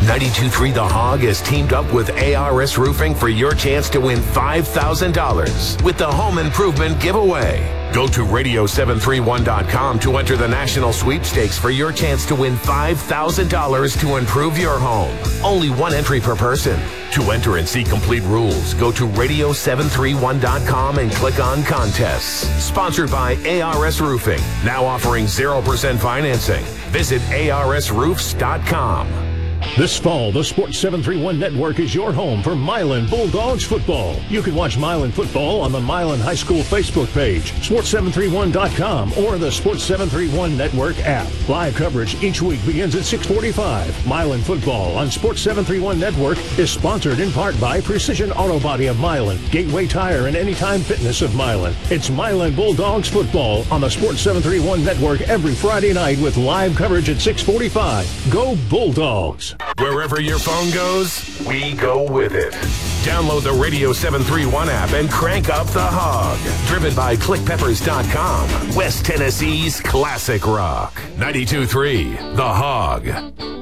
92.3 The Hog has teamed up with ARS Roofing for your chance to win $5,000 with the Home Improvement Giveaway. Go to radio731.com to enter the national sweepstakes for your chance to win $5,000 to improve your home. Only one entry per person. To enter and see complete rules, go to radio731.com and click on contests. Sponsored by ARS Roofing, now offering 0% financing. Visit arsroofs.com. This fall, the Sports 731 Network is your home for Milan Bulldogs football. You can watch Milan football on the Milan High School Facebook page, sports731.com, or the Sports 731 Network app. Live coverage each week begins at 6:45. Milan football on Sports 731 Network is sponsored in part by Precision Auto Body of Milan, Gateway Tire, and Anytime Fitness of Milan. It's Milan Bulldogs football on the Sports 731 Network every Friday night with live coverage at 6:45. Go Bulldogs! Wherever your phone goes, we go with it. Download the Radio 731 app and crank up the Hog. Driven by ClickPeppers.com, West Tennessee's classic rock. 92.3 The Hog.